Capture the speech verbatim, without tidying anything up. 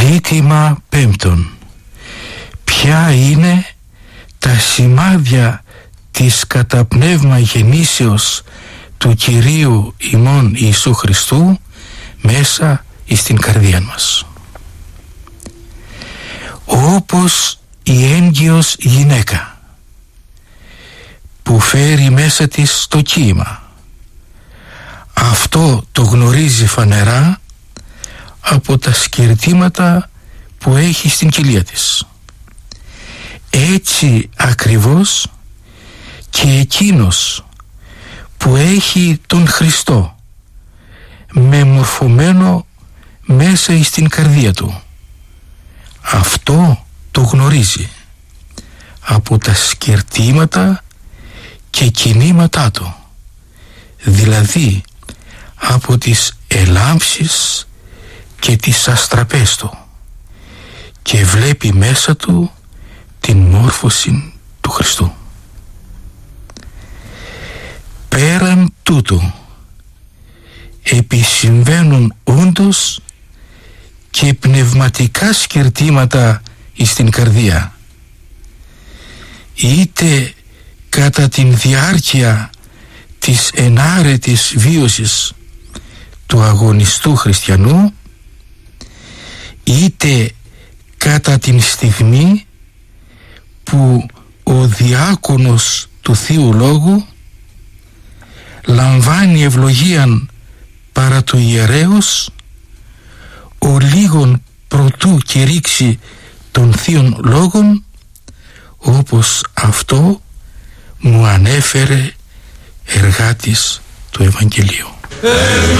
Ζήτημα πέμπτον. Ποια είναι τα σημάδια της κατά πνεύμα γεννήσεως του Κυρίου ημών Ιησού Χριστού μέσα στην καρδία μας? Όπως η έγκυος γυναίκα που φέρει μέσα της το κύμα, αυτό το γνωρίζει φανερά από τα σκερτήματα που έχει στην κοιλία της. Έτσι ακριβώς και εκείνος που έχει τον Χριστό μεμορφωμένο μέσα στην καρδία του, αυτό το γνωρίζει από τα σκερτήματα και κινήματά του, δηλαδή από τις ελάμψεις και τις αστραπές του, και βλέπει μέσα του την μόρφωση του Χριστού. Πέραν τούτου επισυμβαίνουν όντως και πνευματικά σκερτήματα στην καρδία, είτε κατά την διάρκεια της ενάρετης βίωσης του αγωνιστού χριστιανού, είτε κατά την στιγμή που ο διάκονος του Θείου Λόγου λαμβάνει ευλογίαν παρά του ιερέως, ο λίγον προτού κηρύξει των Θείων Λόγων, όπως αυτό μου ανέφερε εργάτης του Ευαγγελίου.